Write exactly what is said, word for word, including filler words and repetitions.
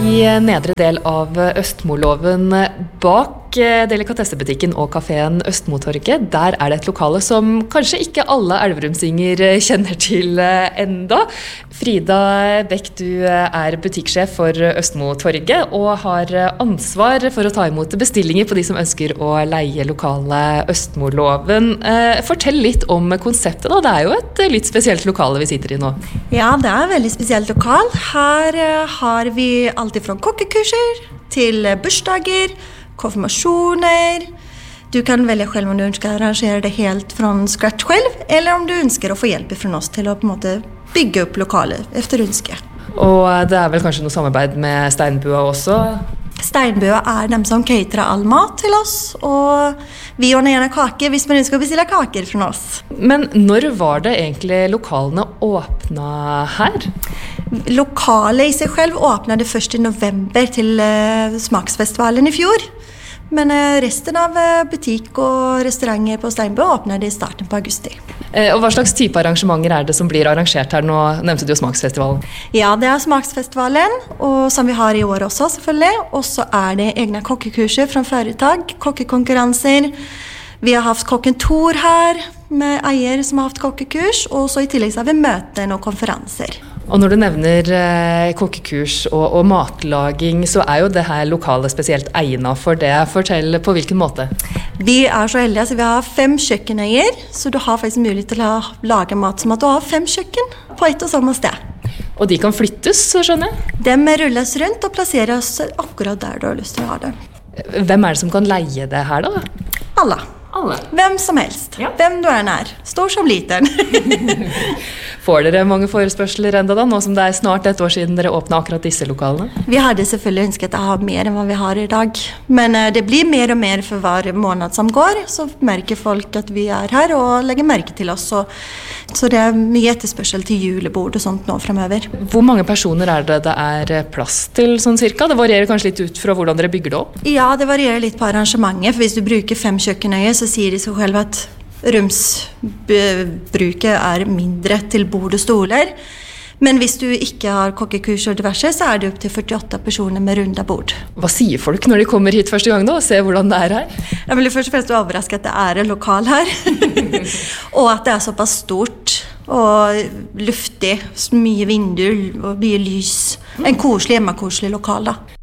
I nedre del av Østmoloven bak delikatessebutikken og kaféen Østmotorget, der er det et lokale som kanskje ikke alle elverumsinger kjenner til enda. Frida Bech, du er butikksjef for Østmotorget og har ansvar for å ta imot bestillinger på de som ønsker å leie lokale Østmoloven. Fortell litt om konseptet da, det er jo et litt spesielt lokale vi sitter i nå. Ja, det er et veldig spesielt lokal. Her har vi alt fra kokkekurser til bursdager, konfirmasjoner. Du kan velge selv om du ønsker å arrangere det helt fra scratch selv, eller om du ønsker å få hjelp fra oss til å på en måte bygge opp lokalet efter ønske. Og det er vel kanskje noe samarbeid med Steinbua også? Steinbua er dem som caterer all mat til oss, og vi ordner gjerne kaker hvis man ønsker å bestille kaker fra oss. Men når var det egentlig lokalene åpnet her? Lokalet i seg selv åpnet først i november til uh, Smaksfestivalen i fjor. Men uh, resten av uh, butikk og restauranter på Steinbua åpnet i starten på augusti. Eh, og hva slags type arrangementer er det som blir arrangert her? Nå nevnte du jo Smaksfestivalen. Ja, det er Smaksfestivalen, og som vi har i år også selvfølgelig. Og så er det egne kokkekurser fra foretak, kokkekonkurranser. Vi har haft kokken Tor her, med eier som har haft kokkekurs, og så i tillegg så har vi møten og konferanser. Og når du nevner eh, kokkekurs og, og matlaging, så er jo det her lokalet spesielt egnet for det. Fortell på hvilken måte? Vi er så heldige, så vi har fem kjøkkenøyer, så du har faktisk mulighet til å lage mat som at du har fem kjøkken på ett og samme sted. Og de kan flyttes, skjønner jeg? De rulles rundt og plasseres akkurat der du har lyst til å ha det. Hvem er det som kan leie det her da? Alle. Alle? Hvem som helst. Ja. Hvem du er nær. Stor som liten. Får dere mange forespørsler enda da, nå som det er snart et år siden dere åpnet akkurat disse lokalene? Vi hadde selvfølgelig ønsket å ha mer enn hva vi har i dag. Men uh, det blir mer og mer for hver måned som går, så merker folk at vi er her og legger merke til oss. Så, så det er mye etterspørsel til julebord og sånt nå fremover. Hvor mange personer er det det er plass til sånn cirka? Det varierer kanskje litt ut fra hvordan dere bygger det opp? Ja, det varierer litt på arrangementet, for hvis du bruker fem kjøkkenøyer, så sier de seg selv at rumsbruket er mindre til bord og stoler. Men hvis du ikke har kokkekurs og diverse, så er det opp til førtiåtte personer med runda bord. Hva sier folk når de kommer hit første gang da, og ser hvordan det er her? Jeg vil først og fremst overraske at det er en lokal her. Og at det er såpass stort og luftig, mye vinduer og mye lys. En koselig, hjemmekoselig lokal da.